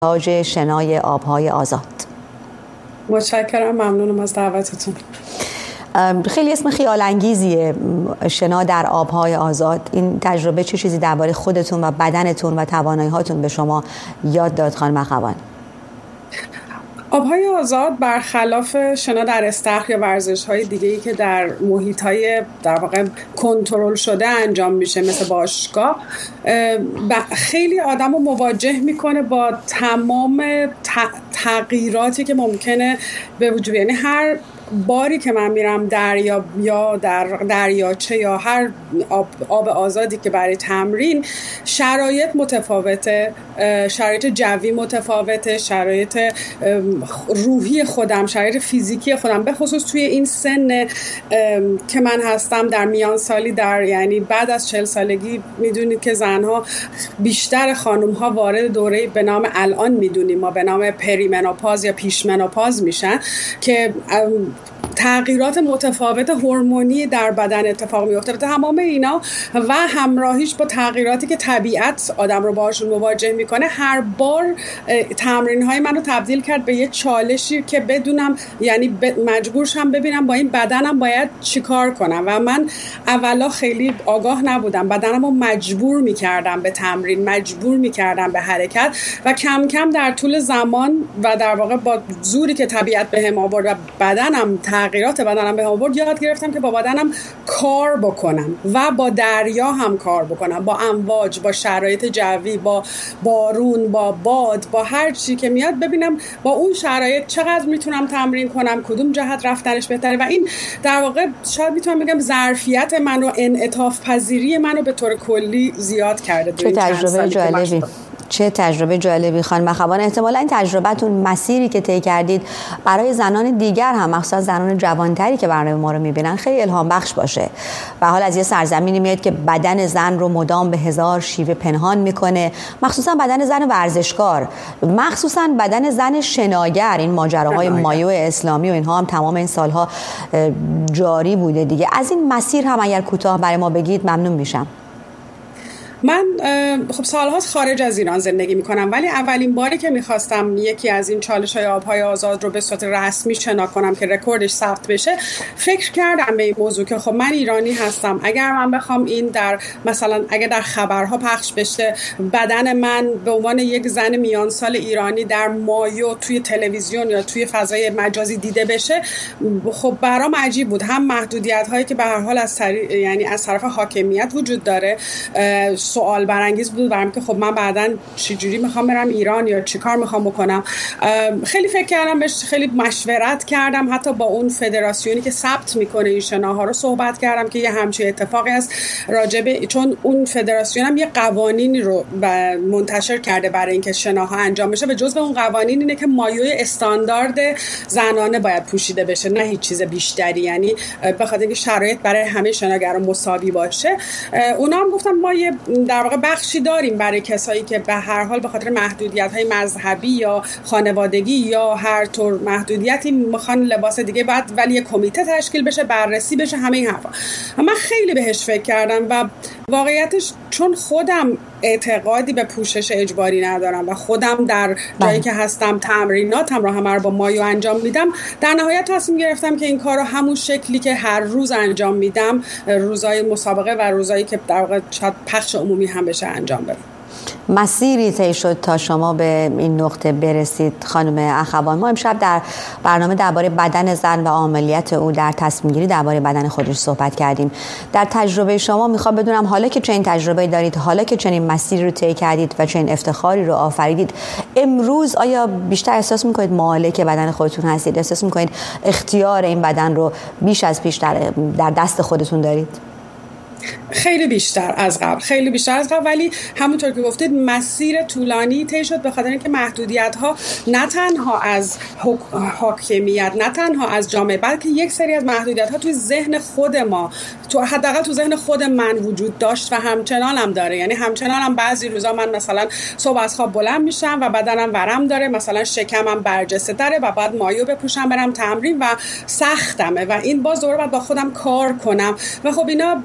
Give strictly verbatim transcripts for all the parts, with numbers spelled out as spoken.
تاج شنای آبهای آزاد. متشکرم، ممنونم از دعوتتون. خیلی اسم خیال انگیزیه، شنا در آبهای آزاد. این تجربه چه چیزی درباره خودتون و بدنتون و توانایی هاتون به شما یاد داد خانم اخوان؟ آبهای آزاد برخلاف شنا در استخر یا ورزش‌های دیگه‌ای که در محیط‌های در واقع کنترل شده انجام میشه مثل باشگاه، خیلی آدمو مواجه میکنه با تمام تغییراتی که ممکنه به وجود بیاد. یعنی هر باری که من میرم دریا یا در دریاچه یا هر آب, آب آزادی که برای تمرین، شرایط متفاوته، شرایط جوی متفاوته، شرایط روحی خودم، شرایط فیزیکی خودم، به خصوص توی این سن که من هستم در میان سالی، در یعنی بعد از چهل سالگی میدونید که زنها بیشتر خانمها وارد دوره به نام الان میدونیم ما به نام پریمنوپاز یا پیشمنوپاز میشن که تغییرات متفاوت هورمونی در بدن اتفاق میفته. تمام اینا و همراهیش با تغییراتی که طبیعت آدم رو باهاشون مواجه میکنه، هر بار تمرین های منو تبدیل کرد به یه چالشی که بدونم، یعنی مجبور شم ببینم با این بدنم باید چیکار کنم. و من اولا خیلی آگاه نبودم، بدنم رو مجبور میکردم به تمرین، مجبور میکردم به حرکت و کم کم در طول زمان و در واقع با زوری که طبیعت بهم آورد و بدنم تغییرات بدنم به آورد، یاد گرفتم که با بدنم کار بکنم و با دریا هم کار بکنم، با امواج، با شرایط جوی، با بارون، با باد، با هر چی که میاد، ببینم با اون شرایط چقدر میتونم تمرین کنم، کدوم جهت رفتنش بهتره. و این در واقع شاید میتونم بگم ظرفیت منو، انعطاف پذیری منو به طور کلی زیاد کرده. چه تجربه جالبی، چه تجربه جالبی خانم اخوان. احتمالا این تجربتون، مسیری که طی کردید برای زنان دیگر هم، مخصوصا زنان جوانتری که برنامه ما رو میبینن، خیلی الهام بخش باشه. و حال از یه سرزمینی میاد که بدن زن رو مدام به هزار شیوه پنهان میکنه، مخصوصا بدن زن ورزشکار، مخصوصا بدن زن شناگر. این ماجراهای مایو اسلامی و اینها هم تمام این سالها جاری بوده دیگه. از این مسیر هم اگر کوتاه برای ما بگید ممنون میشم. من خب سالهاست خارج از ایران زندگی میکنم، ولی اولین باری که میخواستم یکی از این چالش‌های آبهای آزاد رو به صورت رسمی شنا کنم که رکوردش ثبت بشه، فکر کردم به این موضوع که خب من ایرانی هستم، اگر من بخوام این در مثلا اگر در خبرها پخش بشه، بدن من به عنوان یک زن میان سال ایرانی در مایو توی تلویزیون یا توی فضای مجازی دیده بشه، خب برام عجیب بود. هم محدودیت هایی که به هر حال از طریق یعنی از طرف حاکمیت وجود داره، سوال برانگیز بود برام که خب من بعداً چجوری میخوام برم ایران یا چیکار میخوام بکنم. خیلی فکر کردم بهش، خیلی مشورت کردم، حتی با اون فدراسیونی که ثبت میکنه این شناها رو صحبت کردم که یه همچین اتفاقی است راجبه، چون اون فدراسیون هم یه قوانینی رو منتشر کرده برای اینکه شناها انجام بشه. به جزو اون قوانین اینه که مایوی استاندارد زنانه باید پوشیده بشه، نه هیچ چیز بیشتری، یعنی به خاطر اینکه شرایط برای همه شناگران مساوی باشه. اونا هم گفتم ما یه در واقع بخشی داریم برای کسایی که به هر حال به خاطر محدودیت‌های مذهبی یا خانوادگی یا هر طور محدودیتی میخوان لباس دیگه، بعد ولی یه کمیته تشکیل بشه، بررسی بشه، همه این حرفا. من خیلی بهش فکر کردم و واقعیتش چون خودم اعتقادی به پوشش اجباری ندارم و خودم در جایی که هستم تمریناتم رو همه رو با مایو انجام میدم، در نهایت تصمیم گرفتم که این کار رو همون شکلی که هر روز انجام میدم، روزای مسابقه و روزایی که در واقع شاید پخش عمومی هم بشه، انجام بدم. مسیری طی شد تا شما به این نقطه برسید خانم اخوان. ما امشب در برنامه درباره بدن زن و عملیات او در تصمیم گیری درباره بدن خودش صحبت کردیم. در تجربه شما میخوام بدونم، حالا که چنین تجربه‌ای دارید، حالا که چنین مسیری رو طی کردید و چنین افتخاری رو آفریدید، امروز آیا بیشتر احساس میکنید مالک بدن خودتون هستید؟ احساس میکنید اختیار این بدن رو بیش از پیش در, در دست خودتون دارید؟ خیلی بیشتر از قبل، خیلی بیشتر از قبل، ولی همونطور که گفتید مسیر طولانی طی شد به خاطر اینکه محدودیت‌ها نه تنها از حاکمیت، نه تنها از جامعه، بلکه یک سری از محدودیت‌ها توی ذهن خود ما، تو حداقل تو ذهن خود من وجود داشت و همچنان هم داره. یعنی همچنان هم بعضی روزا من مثلا صبح از خواب بلند میشم و بدنم ورم داره، مثلا شکمم برجسته داره و بعد مایو بپوشم برم تمرین و سختمه و این باز دوباره باید با خودم کار کنم و خب اینا در واقع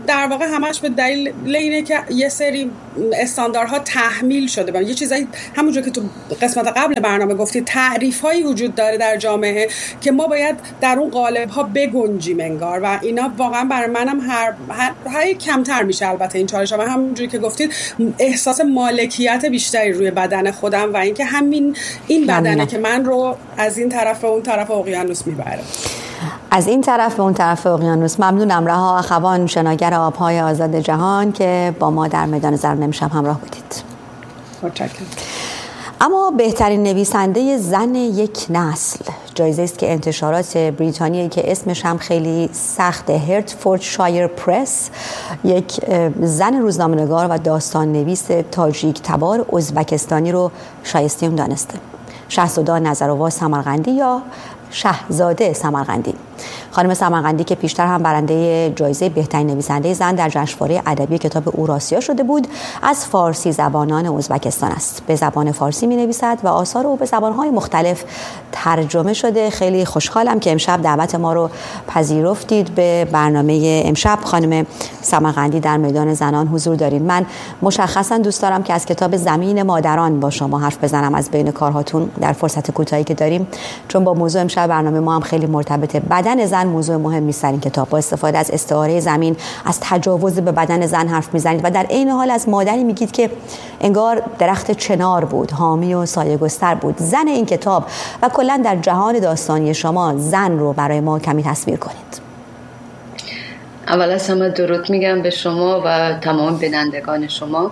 واقع همش به دلیل اینه که یه سری استانداردها تحمیل شده و یه چیزایی همونجور که تو قسمت قبل برنامه گفتی تعریف‌هایی وجود داره در جامعه که ما باید در اون قالب‌ها بگنجیم انگار و اینا واقعا برای منم هر هر, هر کمتر میشه. البته این چالش‌ها و همونجوری که گفتید احساس مالکیت بیشتری روی بدن خودم و اینکه همین این بدنه که من رو از این طرف و اون طرف اقیانوس میبره. از این طرف به اون طرف اقیانوس. ممنونم رها اخوان، شناگر آبهای آزاد جهان که با ما در میدان زران امشب همراه بودید. متشکرم. اما بهترین نویسنده زن یک نسل جایزه است که انتشارات بریتانیایی که اسمش هم خیلی سخته، هرتفوردشایر پرس، یک زن روزنامه‌نگار و داستان نویس تاجیک تبار ازبکستانی رو شایسته اون دانسته. شهزاده نظرآوا سمرقندی یا شهزاده سمرقندی. خانم سمرقندی که پیشتر هم برنده جایزه بهترین نویسنده زن در جشنواره ادبی کتاب اوراسیا شده بود، از فارسی زبانان ازبکستان است. به زبان فارسی می‌نویسد و آثار او به زبان‌های مختلف ترجمه شده. خیلی خوشحالم که امشب دعوت ما رو پذیرفتید به برنامه امشب. خانم سمرقندی در میدان زنان حضور دارید. من مشخصا دوست دارم که از کتاب زمین مادران با شما حرف بزنم از بین کارهاتون در فرصت کوتاهی که داریم، چون با موضوع امشب برنامه ما هم خیلی مرتبطه. بدن زن موضوع مهمی است در این کتاب. با استفاده از استعاره زمین از تجاوز به بدن زن حرف میزنید و در عین حال از مادری میگید که انگار درخت چنار بود، حامی و سایه‌گستر بود. زن این کتاب و کلا در جهان داستانی شما زن رو برای ما کمی تصویر کنید. اول از همه درود میگم به شما و تمام بینندگان شما.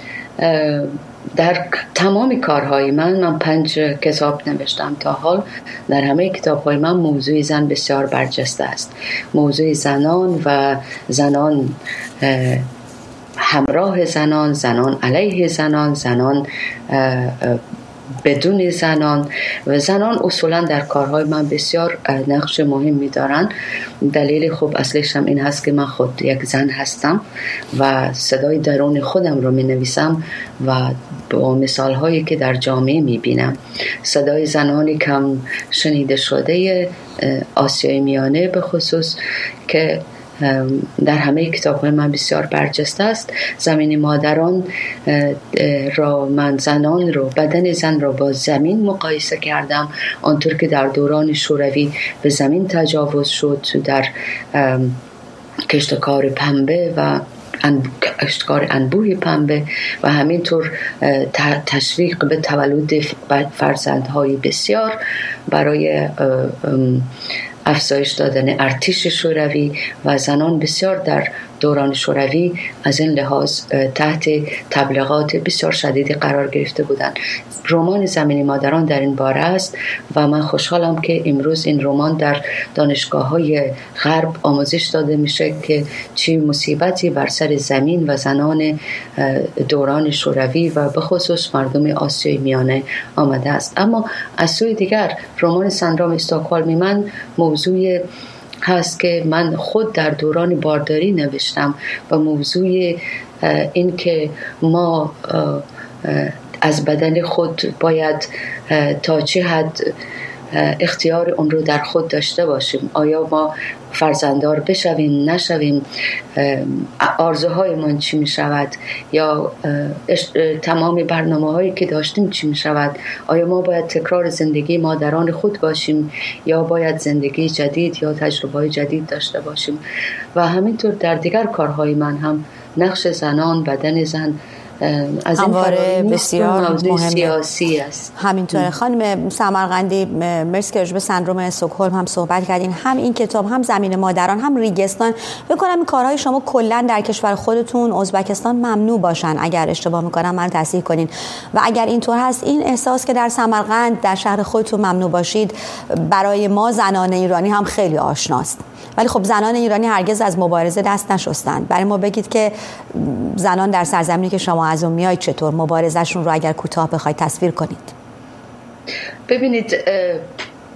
در تمام کارهای من من پنج کتاب نوشتم تا حال. در همه کتابهای من موضوع زن بسیار برجسته است. موضوع زنان و زنان همراه زنان، زنان علیه زنان، زنان بدون زنان و زنان اصولا در کارهای من بسیار نقش مهمی دارن. دلیل خوب اصلیش هم این هست که من خود یک زن هستم و صدای درون خودم رو می نویسم و با مثال هایی که در جامعه می بینم، صدای زنانی کم شنیده شده آسیای میانه به خصوص که در همه کتاب‌های من بسیار برجسته است. زمین مادران را من زنان رو، بدن زن را با زمین مقایسه کردم، آنطور که در دوران شوروی به زمین تجاوز شد در کشتکار پنبه و کشتکار انبوه پنبه و همینطور تشویق به تولد فرزندهای بسیار برای افزایش دادن ارتش شوروی و زنان بسیار در دوران شوروی از این لحاظ تحت تبلیغات بسیار شدیدی قرار گرفته بودند. رمان زمین مادران در این باره است و من خوشحالم که امروز این رمان در دانشگاه‌های غرب آموزش داده میشه که چه مصیبتی بر سر زمین و زنان دوران شوروی و به خصوص مردم آسیای میانه آمده است. اما از سوی دیگر رمان سندرام استکهلمی من موضوع هست که من خود در دوران بارداری نوشتم و موضوع این که ما از بدن خود باید تا چه حد اختیار اون رو در خود داشته باشیم. آیا ما فرزنددار بشویم نشویم، آرزوهای من چی می شود یا تمام برنامه هایی که داشتیم چی می شود. آیا ما باید تکرار زندگی مادران خود باشیم یا باید زندگی جدید یا تجربه جدید داشته باشیم. و همینطور در دیگر کارهای من هم نقش زنان، بدن زن از این بسیار مهم سیاسی است. همینطوره. خانم سمرقندی، مرسی که راجع به سندرم استکهلم هم صحبت کردین. هم این کتاب، هم زمین مادران، هم ریگستان، فکر کنم این کارهای شما کلا در کشور خودتون ازبکستان ممنوع باشن. اگر اشتباه میکنم من تصحیح کنین. و اگر اینطور هست، این احساس که در سمرقند در شهر خودتون ممنوع باشید برای ما زنان ایرانی هم خیلی آشناست. ولی خب زنان ایرانی هرگز از مبارزه دست نشستند. برای ما بگید که زنان در سرزمینی که شما از اون میایید چطور مبارزهشون رو اگر کوتاه بخواید تصویر کنید. ببینید،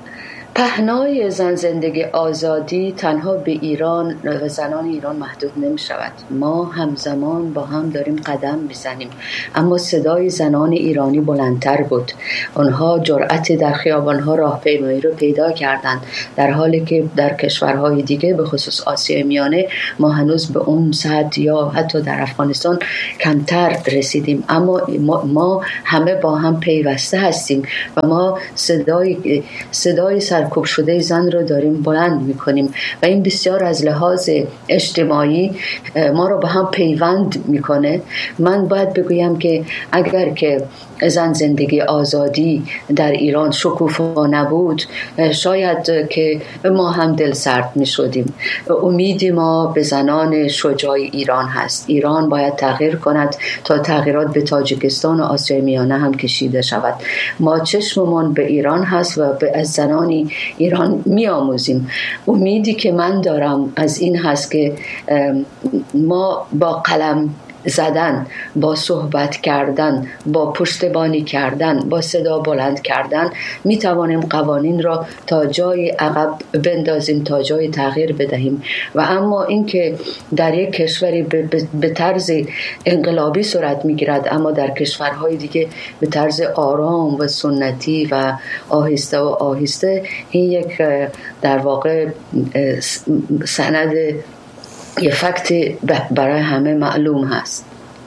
پهنای زن زندگی آزادی تنها به ایران و زنان ایران محدود نمی شود. ما همزمان با هم داریم قدم میزنیم، اما صدای زنان ایرانی بلندتر بود. آنها جرأت در خیابانها راهپیمایی رو پیدا کردند، در حالی که در کشورهای دیگه به خصوص آسیای میانه ما هنوز به اون سطح یا حتی در افغانستان کمتر رسیدیم. اما ما, ما همه با هم پیوسته هستیم و ما صدای صدای سرکوب شده زن رو داریم بلند میکنیم و این بسیار از لحاظ اجتماعی ما رو به هم پیوند میکنه. من باید بگویم که اگر که زن زندگی آزادی در ایران شکوفا نبود، شاید که ما هم دل سرد می شدیم. امیدی ما به زنان شجاع ایران هست. ایران باید تغییر کند تا تغییرات به تاجیکستان و آسیای میانه هم کشیده شود. ما چشممان به ایران هست و به از زنانی ایران می آموزیم. امیدی که من دارم از این هست که ما با قلم زدن، با صحبت کردن، با پشتیبانی کردن، با صدا بلند کردن می توانیم قوانین را تا جای عقب بندازیم، تا جای تغییر بدهیم. و اما اینکه در یک کشوری به طرز انقلابی صورت می گیرد، اما در کشورهای دیگه به طرز آرام و سنتی و آهسته و آهسته، این یک در واقع سند یه فکت برای همه معلوم هست.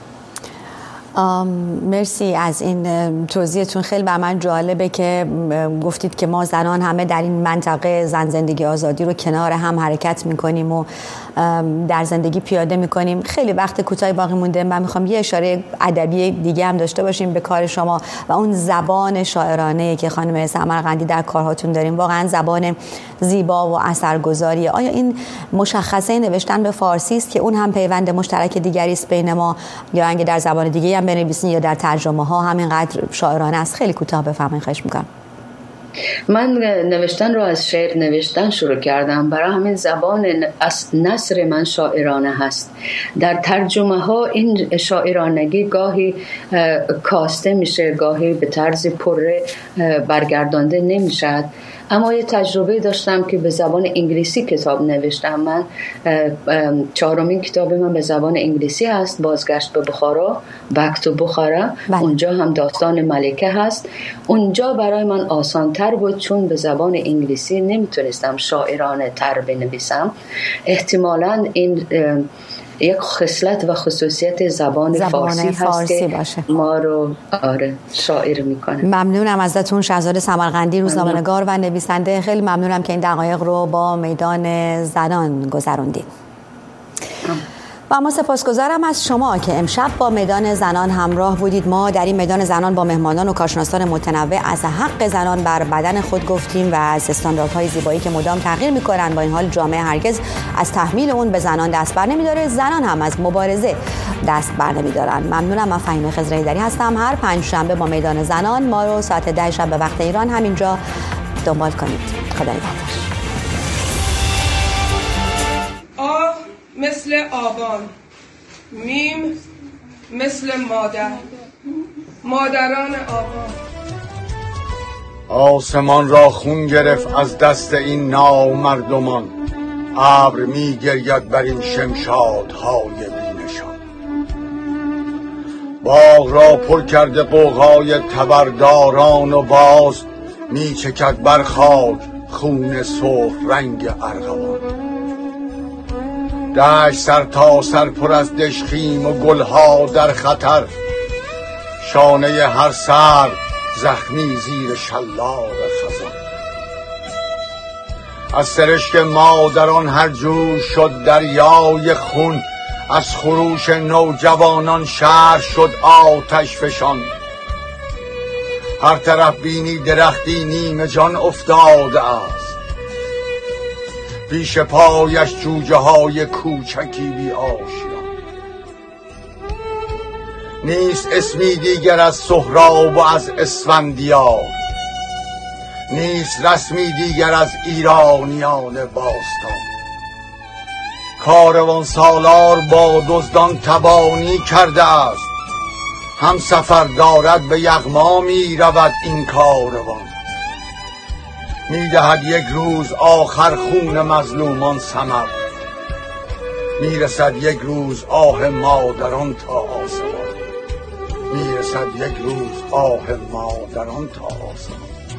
مرسی از این توضیحتون. خیلی بر من جالبه که گفتید که ما زنان همه در این منطقه زن زندگی آزادی رو کنار هم حرکت میکنیم و در زندگی پیاده میکنیم. خیلی وقت کوتاهی باقی مونده، من میخوام یه اشاره ادبی دیگه هم داشته باشیم به کار شما و اون زبان شاعرانه که خانم سمرقندی در کارهاتون داریم. واقعا زبان زیبا و اثرگذاریه. آیا این مشخصه نوشتن به فارسی است که اون هم پیوند مشترک دیگری است بین ما، یا اینکه در زبان دیگه هم بنویسین یا در ترجمه ها همینقدر شاعرانه است؟ خیلی کوتاه بفرمایید، خواهش میکنم. من نوشتن رو از شعر نوشتن شروع کردم، برای همین زبان نثر من شاعرانه هست. در ترجمه ها این شاعرانگی گاهی کاسته میشه، گاهی به طرز پره برگردانده نمیشد. اما یه تجربه داشتم که به زبان انگلیسی کتاب نوشتم. من چهارمین کتاب من به زبان انگلیسی هست، بازگشت به بخارا، بک تو بخارا. اونجا هم داستان ملکه هست. اونجا برای من آسان تر بود چون به زبان انگلیسی نمیتونستم شاعرانه تر بنویسم. احتمالاً این یک خصلت و خصوصیت زبان, زبان فارسی, فارسی هست که باشه. ما رو آره شاعر میکنه. ممنونم ازتون شهزاده سمرقندی، روزنامه‌نگار و نویسنده. خیلی ممنونم که این دقایق رو با میدان زنان گذروندید. و اما سپاسگزارم از شما که امشب با میدان زنان همراه بودید. ما در این میدان زنان با مهمانان و کارشناسان متنوع از حق زنان بر بدن خود گفتیم و از استانداردهای زیبایی که مدام تغییر میکنن. با این حال جامعه هرگز از تحمیل اون به زنان دست بر نمیداره، زنان هم از مبارزه دست بر نمیدارن. ممنونم. من فهیمه خضرایی‌دری هستم. هر پنج شنبه با میدان زنان ما رو ساعت ده شب به وقت ایران همینجا دنبال کنید. خدا نگهدار. مثل آبان، میم مثل مادر، مادران آبان. آسمان را خون گرفت از دست این نامردمان، ابر می گرید بر این شمشادهای بی‌نشان. باغ را پر کرده غوغای تبرداران و باز می چکد بر خاک خون سرخ رنگ ارغوان. دشت سر تا سر پر از دشخیم و گلها در خطر، شانه هر سر زخمی زیر شلاق خزان. از سرشک مادران هر جور شد دریای خون، از خروش نوجوانان شهر شد آتش فشان. هر طرف بینی درختی نیمه جان افتاده است، پیش پایش جوجه های کوچکی بی آشیان. نیست اسمی دیگر از سهراب و از اسفندیار، نیست رسمی دیگر از ایرانیان باستان. کاروان سالار با دزدان تبانی کرده است، هم سفر دارد به یغما می رود این کاروان. میدهد یک روز آخر خون مظلومان ثمر، میرسد یک روز آه مادران تا آسمان، میرسد یک روز آه مادران تا آسمان.